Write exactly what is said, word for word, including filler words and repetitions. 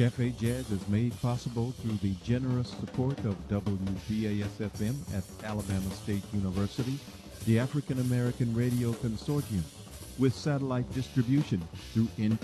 Cafe Jazz is made possible through the generous support of W B A S F M at Alabama State University, the African American Radio Consortium, with satellite distribution through N